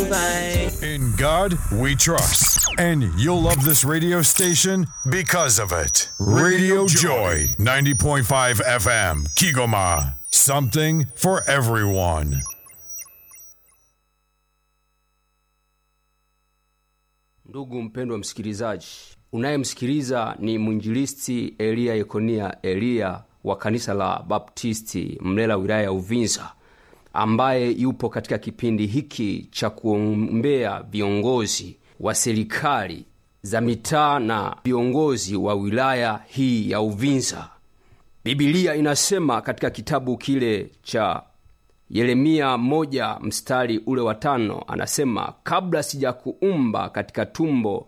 fight. In God we trust. And you'll love this radio station because of it. Radio Joy, 90.5 FM, Kigoma. Something for everyone. Ndugu mpendwa msikilizaji, unayemsikiliza ni mwinjilisti Elia Yekonia Elia wa kanisa la Baptisti Mlela, wilaya ya Uvinza, ambaye yupo katika kipindi hiki cha kuombea viongozi wa serikali za mitaa na viongozi wa wilaya hii ya Uvinza. Biblia inasema katika kitabu kile cha Yeremia 1 mstari ule wa 5, anasema, kabla sijakuumba katika tumbo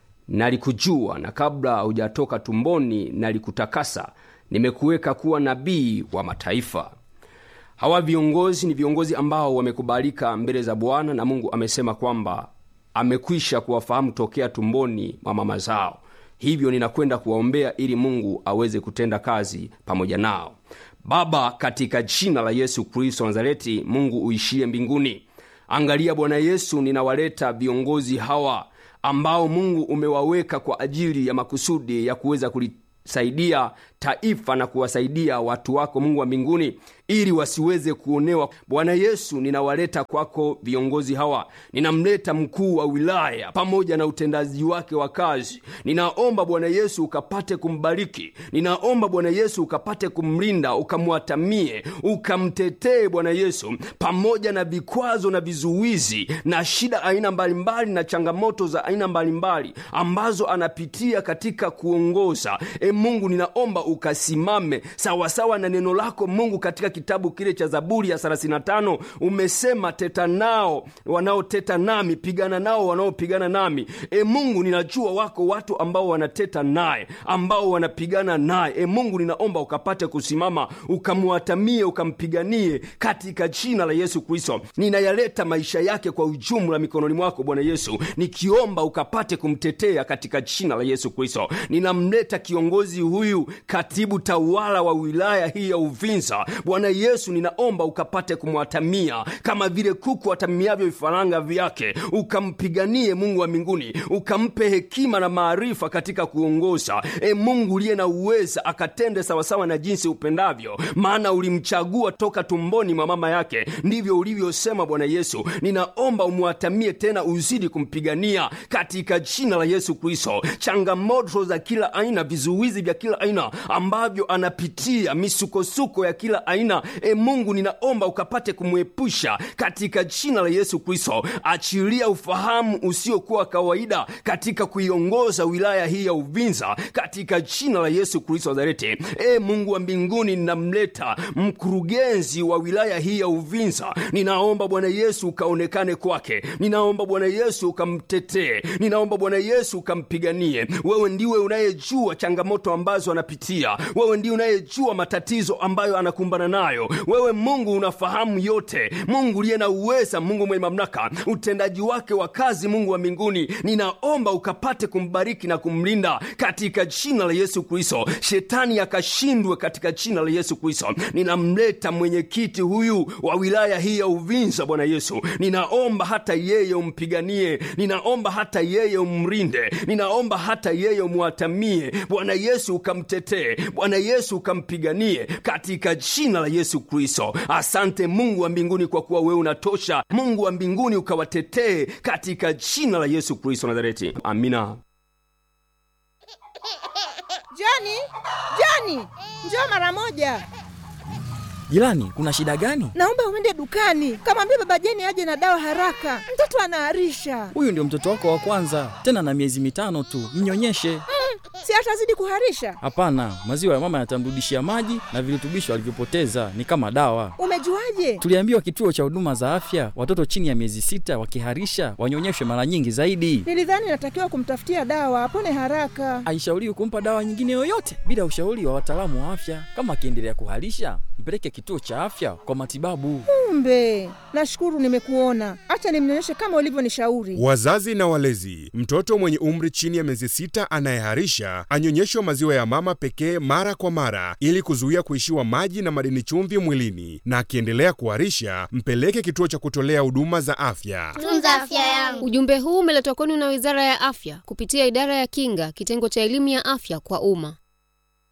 nalikujua, na kabla hujatoka tumboni nalikutakasa, nimekuweka kuwa nabii wa mataifa. Hawa viongozi ni viongozi ambao wamekubalika mbele za Bwana, na Mungu amesema kwamba amekwisha kuwafahamu tokea tumboni mwa mama zao. Hivyo ninakwenda kuwaombea ili Mungu aweze kutenda kazi pamoja nao. Baba, katika jina la Yesu Kristo Nazareti, Mungu uishie mbinguni, angalia Bwana Yesu, ninawaleta viongozi hawa ambao Mungu umewaweka kwa ajili ya makusudi ya kuweza kulisaidia taifa na kuwasaidia watu wako, Mungu wa mbinguni, ili wasiweze kuonewa. Bwana Yesu, ninawaleta kwako viongozi hawa. Ninamleta mkuu wa wilaya pamoja na utendaji wake wa kazi. Ninaomba Bwana Yesu ukapate kumbariki. Ninaomba Bwana Yesu ukapate kumlinda, ukamwatamie, ukamtetee Bwana Yesu, pamoja na vikwazo na vizuizi na shida aina mbalimbali na changamoto za aina mbalimbali ambazo anapitia katika kuongoza. Mungu, ninaomba ukasimame sawasawa na neno lako Mungu. Katika kitabu kile cha Zaburi ya 35 umesema, teta nao wanaoteta nami, pigana nao wanaopigana nami. Mungu, ninajua wako watu ambao wanateta naye, ambao wanapigana naye. Mungu, ninaomba ukapate kusimama, ukamwatamie, ukampiganie katika jina la Yesu Kristo. Ninayaleta maisha yake kwa ujumla mikononi mwako Bwana Yesu, nikiomba ukapate kumtetea katika jina la Yesu Kristo. Ninamleta kiongozi huyu, katibu tawala wa wilaya hii ya Uvinza. Bwana Yesu, ninaomba ukapate kumwatamia kama vile kuku atamiavyo vifaranga vyake, ukampiganie Mungu wa mbinguni, ukampe hekima na maarifa katika kuongoza. Mungu uliye na uweza, akatende sawasawa na jinsi upendavyo, maana ulimchagua toka tumboni mwa mama yake, ndivyo ulivyosema Bwana Yesu. Ninaomba umwatamie tena, uzidi kumpigania katika jina la Yesu Kristo. Changamoto za kila aina, vizuizi vya kila aina ambavyo anapitia, misukosuko ya kila aina, Mungu, ninaomba ukapate kumwepusha katika jina la Yesu Kristo. Achilia ufahamu usiokuwa kawaida katika kuiongoza wilaya hii ya Uvinza katika jina la Yesu Kristo Nazareti. Mungu wa mbinguni, ninamleta mkurugenzi wa wilaya hii ya Uvinza. Ninaomba Bwana Yesu ukaonekane kwake. Ninaomba Bwana Yesu ukamtetee. Ninaomba Bwana Yesu ukampiganie. Wewe ndiwe unayejua changamoto ambazo anapitia. Wewe ndiwe unayejua matatizo ambayo anakumbana nayo. Wewe Mungu unafahamu yote. Mungu uliye na uweza, Mungu mwenye mamlaka, utendaji wake wa kazi, Mungu wa mbinguni, ninaomba ukapate kumbariki na kumlinda katika jina la Yesu Kristo. Shetani akashindwe katika jina la Yesu Kristo. Ninamleta mwenyekiti huyu wa wilaya hii ya Uvinza Bwana Yesu. Ninaomba hata yeye umpiganie. Ninaomba hata yeye umrinde. Ninaomba hata yeye umwatamie. Bwana Yesu ukamtetee. Bwana Yesu ukampiganie katika jina la Yesu Kristo. Asante Mungu wa mbinguni kwa kuwa wewe unatosha. Mungu wa mbinguni ukawatetee katika jina la Yesu Kristo Nazareti. Amina. Joni, njoo mara moja. Jirani, kuna shida gani? Naomba uende dukani, kamwambia baba Jeni aje na dawa haraka. Mtoto anaharisha. Huyu ndio mtoto wako wa kwanza, tena na miezi 5 tu. Mnyonyeshe. Si atazidi kuharisha? Hapana, maziwa ya mama yatamrudishia maji na virutubisho alivyopoteza, ni kama dawa. Umejuaje? Tuliambiwa kituo cha huduma za afya, watoto chini ya miezi 6 wakiharisha wanyonyeshwe mara nyingi zaidi. Nilidhani natakiwa kumtafutia dawa apone haraka. Haishauriwi kumpa dawa nyingine yoyote bila ushauri wa wataalamu wa afya. Kama akiendelea kuharisha, mpeleke kituo cha afya kwa matibabu. Kumbe, nashukuru nimekuona. Acha nimnyonyeshe kama ulivyonishauri. Wazazi na walezi, mtoto mwenye umri chini ya miezi 6 anayeharisha anyonyeshwe maziwa ya mama pekee mara kwa mara ili kuzuia kuishiwa maji na madini chumvi mwilini, na akiendelea kuharisha mpeleke kituo cha kutolea huduma za afya. Tunza afya yangu. Ujumbe huu umeletwa kwenu na Wizara ya Afya kupitia Idara ya Kinga, kitengo cha elimu ya afya kwa umma.